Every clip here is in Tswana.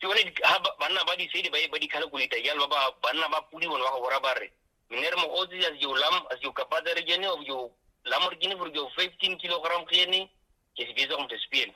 yone ha banna ba di sedi ba di calculate ya ba banna ba pudi bona ba gora bare miner mo ozi as you kapadere gene of you Lamborghini for your 15 kilogram gene ke se beza om te spiel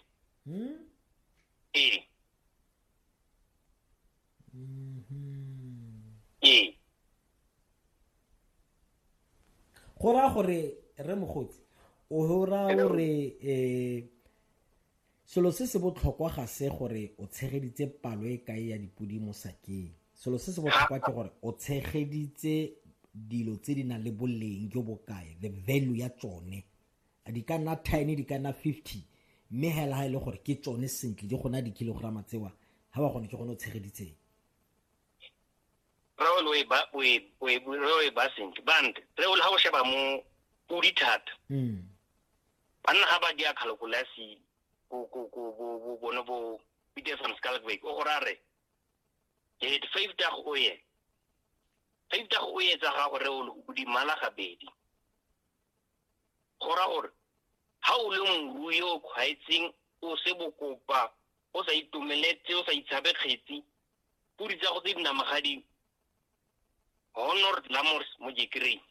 gora gore re mogotsi o hora gore selo se se botlhokwa ga se gore o tshegeditse palo e kae ya dipudi mo sakeng. Selo se se botlhokwa ke gore o tshegeditse dilo tse di nang le boleng jo bokae, the value ya tsone. Di ka nna 10 di ka nna 50 mme hela ha ile gore ke tsone sentle di gona di kilograma tsewa ha ba gone ke gone o tshegeditse. Raul we ba sentle band Raul ha o sheba mo pudi thata banna ha ba dia calculasi go bona bo Peter van Schalkwyk o gorare ke 5 dag o ye tsa ga gore o di mala ga bedi gora gore ha o le mongru yo khwaitsing o se bokopa o sa itumeletse o sa itshabe kgetsi pudi tsa go tsena magadi honor lamors mo jekri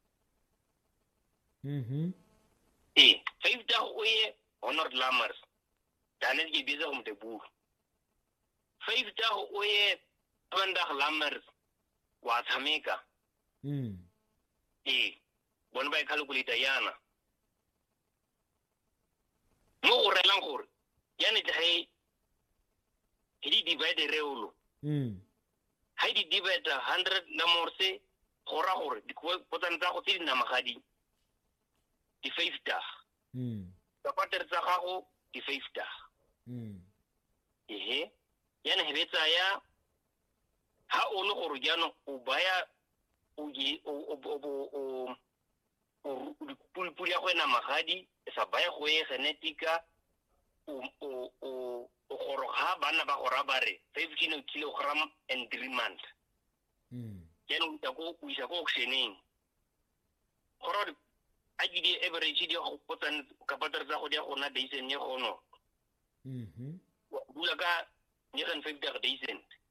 5 dag o ye honor lamors dane ke biza go mte bu 5 dag o ye 20 lamors wa tshameka bona ba calculate yana mo go relang gore yana tla di divide reolo ha di divide 100 namorse gora gore di potantsa go tsena magadi di 5 dag ka pater tsa gago di 5 dag yana hebetsa ya ha o le gore jano o baya o pulpul ya go ena magadi sa baya go e genetica o goro ha bana ba gora bare 15 kilogram and 3 months jeno ta go o isa go auctioning goro a di average di go potan ka pater tsa go dia gona days ne gono bula ka ni kan 5 days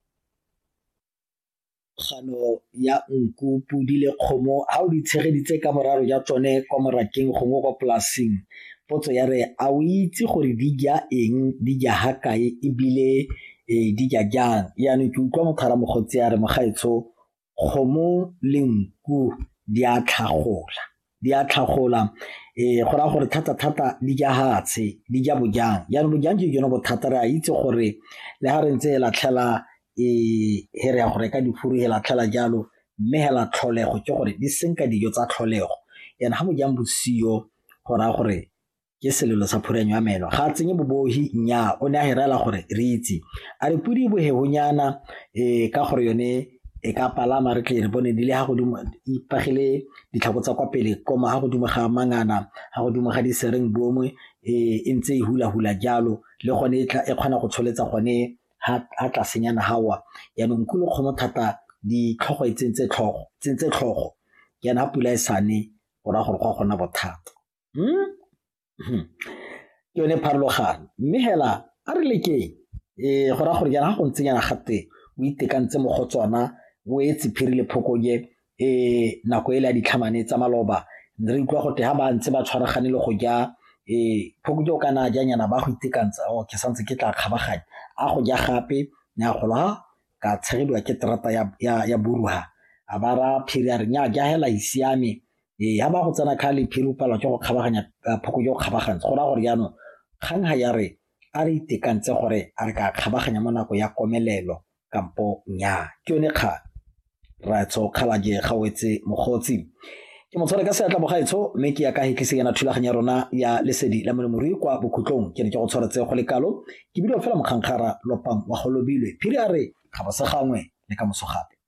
gano ya nku pudi le kgomo ha o di tshegeditse ka moraro ya tsone kwa morakeng gongwe kwa polasing potso ya re a o itse gore di ja eng di ja hakae ebile di ja jang ya no ke utlwa mothara mogotsi ya re mogaetso kgomo le nku di a tlhagola go ra gore thata di ja hatse di ja bojang ya no bojang ke yone bothata re a itse gore le ha re ntse la tlhela here ya go reka difuru hela tlhala jalo mme hela tlholego ke gore di senka dijo tsa tlholego yana ha mo jang bosio gora gore ke selelo sa phurenyo ya meno ga tsenye bobohi nya o ne a hirela gore re itse a re pudi bohe honyana ka gore yone e ka palama re tle re bone di le ha go ipagile ditlhako tsa kwa pele koma ha go ga mangana ha go ga di sereng bomwe e ntse e hula jalo le gone e kgona go tsholetsa gone ha tla senyana hawa ya no nkulo kgomo thata di tlhogo e tsentse tlhogo yana pula e sane gora gore go gona bothata yone pharologano mme hela a re lekeng gora gore yana go ntsenyana gape o itekantse mo go tsona o etse phirile phokoje nako ile a ditlhamane tsa maloba re utlwa go te ha ba ntse ba tshwaragane le go ja phokoje o kana janyana ba go itekantsa o ke santse ke tla kgabaganya a go ja gape nya go la ka tshegedwa ke terata ya buruha a bara phiri a re nya ja hela isiame ha ba go tsena khale phiri upala ke go kgabaganya phoko jo kgabagantsa go ra gore yano kgang ha ya re a re itekantse gore a re ka kgabaganya mo nako ya komelelo kampo nya ke yone kga ra tso khalaje gawetse mogotsi ke motsore ka seatla bogaetsho mme ke ya ka hekise yana thulaganya rona ya lesedi la molemori kwa bokhutlong ke ne ke go tshwaretse go lekalo ke bile fela mokgankgara lopang wa go lobilwe phiri a re ga ba se gangwe le ka moso gape